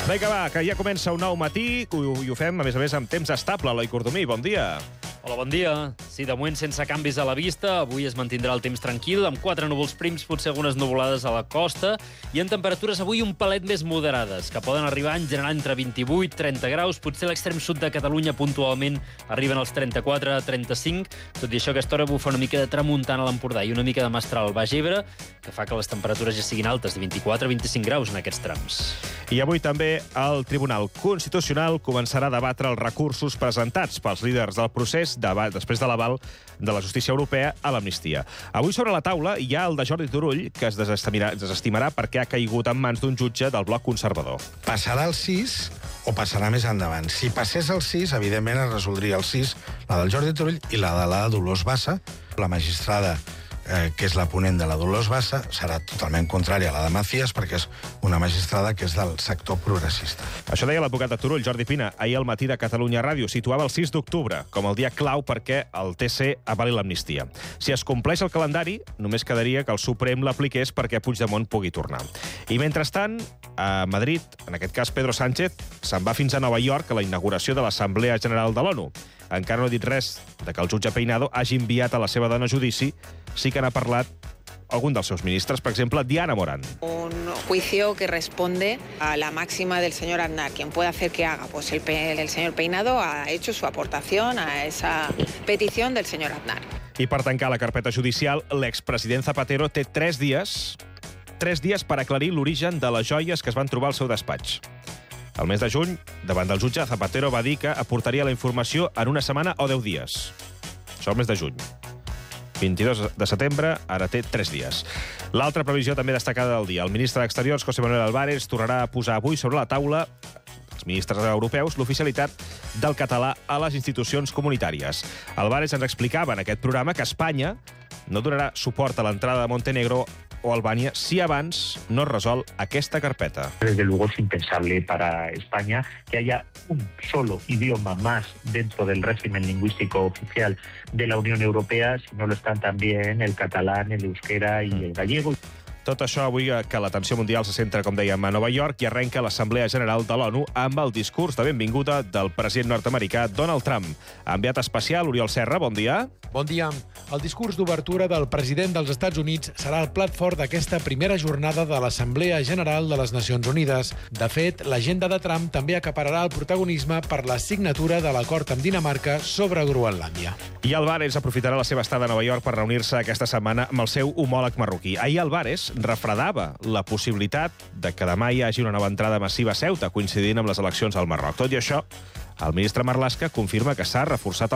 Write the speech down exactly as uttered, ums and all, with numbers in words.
Vinga, va, que ja comença un nou matí i ho fem, a més a més, amb temps estable. Eloi Cordomí, bon dia. Hola, bon dia. Sí, de moment sense canvis a la vista. Avui es mantindrà el temps tranquil, amb quatre núvols prims, potser algunes nuvolades a la costa, i en temperatures avui un palet més moderades, que poden arribar en general entre vint-i-vuit i trenta graus. Potser a l'extrem sud de Catalunya puntualment arriben als trenta-quatre a trenta-cinc. Tot i això, aquesta hora bufa una mica de tramuntana a l'Empordà i una mica de mestral al Baix Ebre, que fa que les temperatures ja siguin altes, de vint-i-quatre a vint-i-cinc graus en aquests trams. I avui també el Tribunal Constitucional començarà a debatre els recursos presentats pels líders del procés després de l'aval de la justícia europea a l'amnistia. Avui sobre la taula hi ha el de Jordi Turull, que es desestimarà, desestimarà perquè ha caigut en mans d'un jutge del bloc conservador. Passarà el sis o passarà més endavant. Si passés el sis, evidentment es resoldria el sis, la del Jordi Turull i la de la Dolors Bassa. La magistrada Eh, que és la ponent de la Dolors Bassa, serà totalment contrària a la de Macías, perquè és una magistrada que és del sector progressista. Això deia l'advocat de Turull, Jordi Pina, ahir al matí de Catalunya Ràdio. Situava el sis d'octubre com el dia clau perquè el T C avali l'amnistia. Si es compleix el calendari, només quedaria que el Suprem l'apliqués perquè Puigdemont pugui tornar. I mentrestant, a Madrid, en aquest cas Pedro Sánchez, se'n va fins a Nova York a la inauguració de l'Assemblea General de l'ONU. Encara no ha dit res de que el jutge Peinado hagi enviat a la seva dona a judici. Sí que n'ha parlat algun dels seus ministres, per exemple, Diana Morán. Un juicio que responde a la máxima del señor Aznar. Quien puede hacer que haga, pues el, el señor Peinado ha hecho su aportación a esa petición del señor Aznar. I per tancar la carpeta judicial, l'expresident Zapatero té tres dies, tres dies per aclarir l'origen de les joies que es van trobar al seu despatx. El mes de juny, davant del jutge, Zapatero va dir que aportaria la informació en una setmana o deu dies. Això el mes de juny. vint-i-dos de setembre, ara té tres dies. L'altra previsió també destacada del dia. El ministre d'Exteriors, José Manuel Álvarez, tornarà a posar avui sobre la taula els ministres europeus l'oficialitat del català a les institucions comunitàries. Álvarez ens explicava en aquest programa que Espanya no donarà suport a l'entrada de Montenegro o Albània si abans no es resol aquesta carpeta. Desde luego es impensable para España que haya un solo idioma más dentro del régimen lingüístico oficial de la Unión Europea, si no lo están también el catalán, el euskera y el gallego. Tot això avui que l'atenció mundial se centra, com dèiem, a Nova York i arrenca l'Assemblea General de l'ONU amb el discurs de benvinguda del president nord-americà Donald Trump. Enviat especial, Oriol Serra, bon dia. Bon dia. El discurs d'obertura del president dels Estats Units serà el plat fort d'aquesta primera jornada de l'Assemblea General de les Nacions Unides. De fet, l'agenda de Trump també acapararà el protagonisme per la signatura de l'acord amb Dinamarca sobre Groenlàndia. I Álvarez aprofitarà la seva estada a Nova York per reunir-se aquesta setmana amb el seu homòleg marroquí. Ahir Álvarez refredava la possibilitat de que demà hi hagi una nova entrada massiva a Ceuta, coincidint amb les eleccions al Marroc. Tot i això, el ministre Marlaska confirma que s'ha reforçat